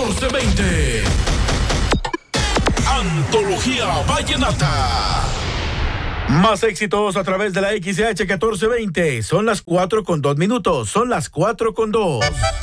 1420. Antología Vallenata. Más éxitos a través de la XH 1420. Son las 4:02. Son las 4:02.